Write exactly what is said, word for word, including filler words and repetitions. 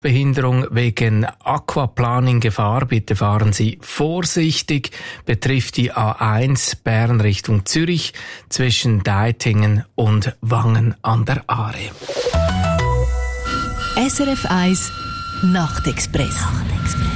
Behinderung wegen Aquaplaning-Gefahr. Bitte fahren Sie vorsichtig. Betrifft die A eins Bern Richtung Zürich zwischen Deitingen und Wangen an der Aare. S R F eins Nachtexpress. Nachtexpress.